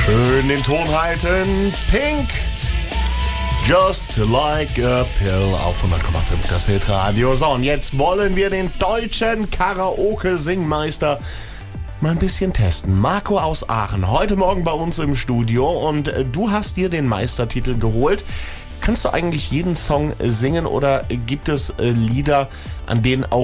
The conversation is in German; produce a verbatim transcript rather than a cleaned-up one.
Schön den Ton halten. Pink. Just like a pill auf hundert Komma fünf das Hitradio. So, und jetzt wollen wir den deutschen Karaoke-Singmeister mal ein bisschen testen. Marco aus Aachen, heute Morgen bei uns im Studio und du hast dir den Meistertitel geholt. Kannst du eigentlich jeden Song singen oder gibt es Lieder, an denen auch